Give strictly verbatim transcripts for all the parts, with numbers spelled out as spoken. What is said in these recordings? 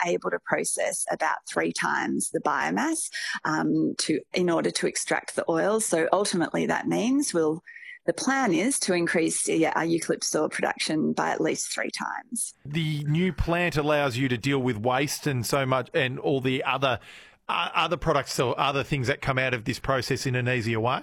able to process about three times the biomass um, to in order to extract the oil. So ultimately that means we'll the plan is to increase yeah, our eucalyptus oil production by at least three times. The new plant allows you to deal with waste and so much and all the other uh, other products or other things that come out of this process in an easier way?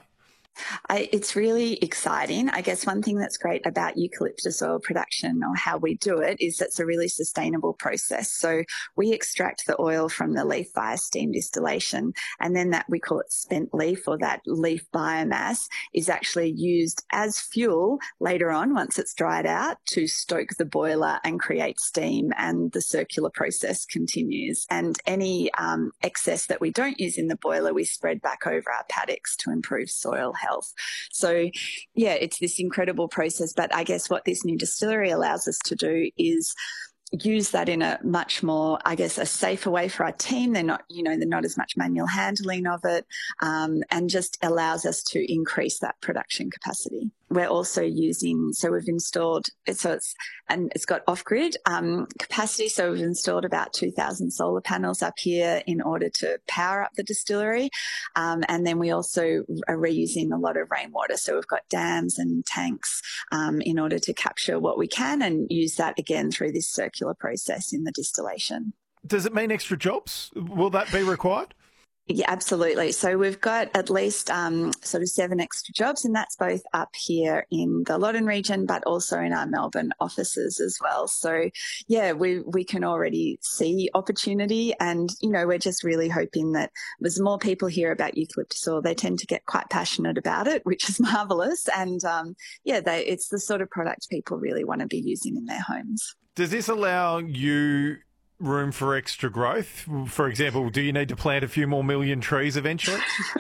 I, it's really exciting. I guess one thing that's great about eucalyptus oil production or how we do it is it's a really sustainable process. So we extract the oil from the leaf via steam distillation, and then that we call it spent leaf, or that leaf biomass is actually used as fuel later on once it's dried out to stoke the boiler and create steam, and the circular process continues. And any um, excess that we don't use in the boiler, we spread back over our paddocks to improve soil health. health. So, yeah, it's this incredible process. But I guess what this new distillery allows us to do is use that in a much more, I guess, a safer way for our team. They're not, you know, they're not as much manual handling of it, um, and just allows us to increase that production capacity. We're also using, so we've installed, so it's, and it's got off-grid um, capacity. So we've installed about two thousand solar panels up here in order to power up the distillery. Um, and then we also are reusing a lot of rainwater. So we've got dams and tanks um, in order to capture what we can and use that again through this circular process in the distillation. Does it mean extra jobs? Will that be required? Yeah, absolutely. So we've got at least um, sort of seven extra jobs, and that's both up here in the Loddon region, but also in our Melbourne offices as well. So, yeah, we we can already see opportunity, and, you know, we're just really hoping that as more people hear about eucalyptus oil, they tend to get quite passionate about it, which is marvellous. And, um, yeah, they, it's the sort of product people really want to be using in their homes. Does this allow you room for extra growth? For example, do you need to plant a few more million trees eventually?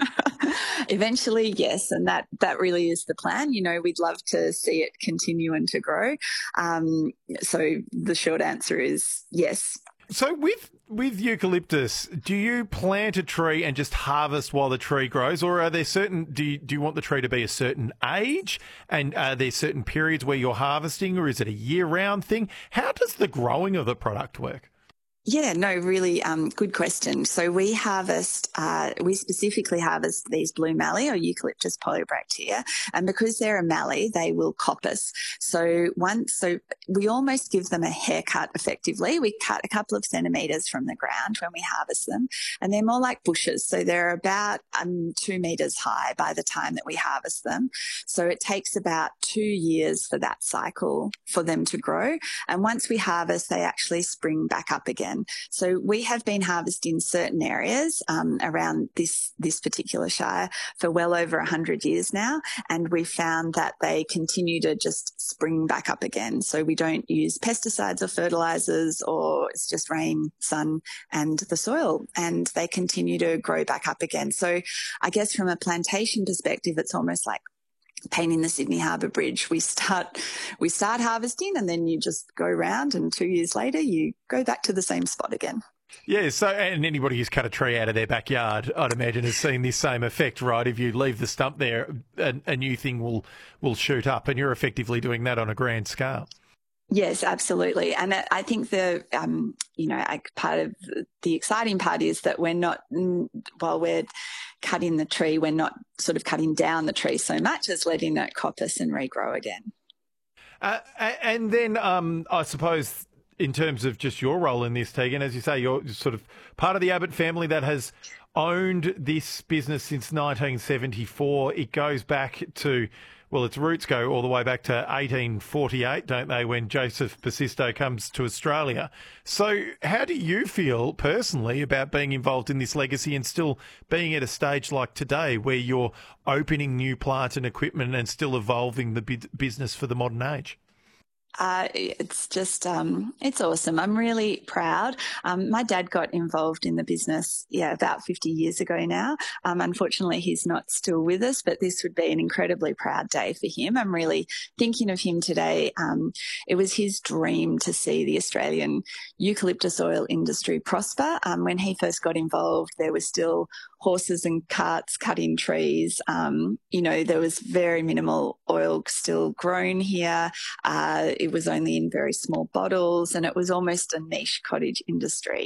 Eventually, yes, and that, that really is the plan. You know, we'd love to see it continue and to grow. Um, so the short answer is yes. So with with eucalyptus, do you plant a tree and just harvest while the tree grows, or are there certain? Do you, do you want the tree to be a certain age, and are there certain periods where you're harvesting, or is it a year-round thing? How does the growing of the product work? Yeah, no, really um, good question. So we harvest, uh, we specifically harvest these blue mallee or Eucalyptus polybractea, and because they're a mallee, they will coppice. So once, so we almost give them a haircut effectively. We cut a couple of centimetres from the ground when we harvest them, and they're more like bushes. So they're about um, two metres high by the time that we harvest them. So it takes about two years for that cycle for them to grow. And once we harvest, they actually spring back up again. So we have been harvesting certain areas um, around this this particular shire for well over one hundred years now, and we found that they continue to just spring back up again. So we don't use pesticides or fertilisers, or it's just rain, sun and the soil, and they continue to grow back up again. So I guess from a plantation perspective, it's almost like painting the Sydney Harbour Bridge. We start we start harvesting, and then you just go round, and two years later you go back to the same spot again. Yeah, so and anybody who's cut a tree out of their backyard, I'd imagine, has seen this same effect, right? If you leave the stump there, a, a new thing will will shoot up, and you're effectively doing that on a grand scale. Yes, absolutely. And I think the, um, you know, part of the exciting part is that we're not, while we're cutting the tree, we're not sort of cutting down the tree so much as letting it coppice and regrow again. Uh, and then um, I suppose in terms of just your role in this, Tegan, as you say, you're sort of part of the Abbott family that has owned this business since nineteen seventy-four. It goes back to, well, its roots go all the way back to eighteen forty-eight, don't they, when Joseph Basisto comes to Australia. So how do you feel personally about being involved in this legacy and still being at a stage like today where you're opening new plant and equipment and still evolving the business for the modern age? Uh, it's just, um, it's awesome. I'm really proud. Um, my dad got involved in the business, yeah, about fifty years ago now. Um, unfortunately, he's not still with us, but this would be an incredibly proud day for him. I'm really thinking of him today. Um, it was his dream to see the Australian eucalyptus oil industry prosper. Um, when he first got involved, there was still horses and carts cutting trees. Um, you know, there was very minimal oil still grown here. Uh, it was only in very small bottles, and it was almost a niche cottage industry.